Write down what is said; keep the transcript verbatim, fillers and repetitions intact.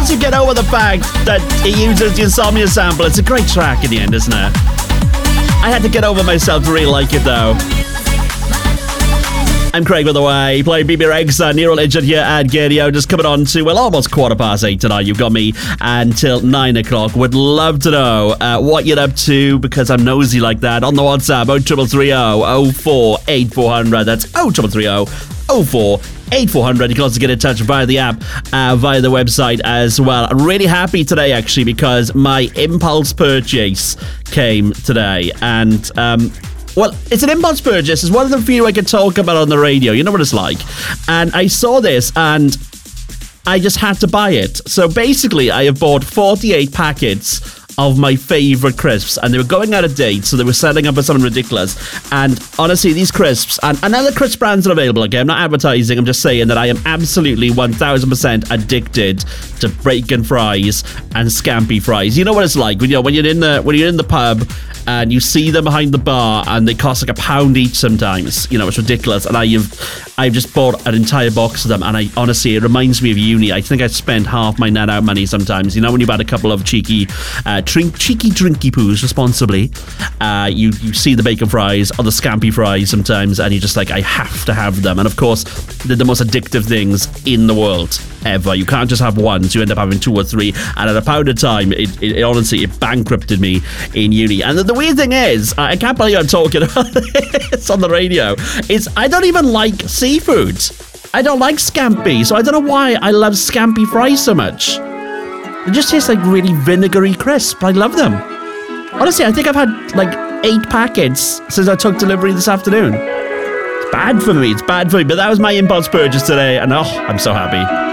once you get over the fact that he uses the Insomnia sample, it's a great track in the end, isn't it? I had to get over myself to really like it, though. I'm Craig, by the way, playing B B Rexa, Nero Legend here at Gadio, just coming on to, well, almost quarter past eight tonight. You've got me until nine o'clock. Would love to know uh, what you're up to, because I'm nosy like that. On the WhatsApp, oh triple three oh oh four eight four hundred. That's oh triple three oh oh four eight four hundred. You can also get in touch via the app, uh, via the website as well. I'm really happy today, actually, because my impulse purchase came today, and um well, it's an impulse purchase. It's one of the few I can talk about on the radio. You know what it's like. And I saw this and I just had to buy it. So basically, I have bought forty-eight packets of my favourite crisps, and they were going out of date, so they were selling up for something ridiculous. And honestly, these crisps, and, and other crisp brands are available, okay? I'm not advertising, I'm just saying that I am absolutely one thousand percent addicted to bacon fries and scampi fries. You know what it's like when, you know, when you're in the when you're in the pub and you see them behind the bar and they cost like a pound each sometimes. You know, it's ridiculous. And I've I've just bought an entire box of them, and I honestly, it reminds me of uni. I think I spend half my net out money sometimes. You know, when you've had a couple of cheeky uh, Drink, cheeky drinky poos responsibly. Uh, you you see the bacon fries or the scampi fries sometimes, and you're just like, I have to have them. And of course, they're the most addictive things in the world ever. You can't just have one, so you end up having two or three. And at a pound a time, it, it, it honestly it bankrupted me in uni. And the, the weird thing is, I can't believe I'm talking about this on the radio. Is I don't even like seafood. I don't like scampi, so I don't know why I love scampi fries so much. They just taste like really vinegary crisp. I love them. Honestly, I think I've had like eight packets since I took delivery this afternoon. It's bad for me. It's bad for me. But that was my impulse purchase today, and oh, I'm so happy.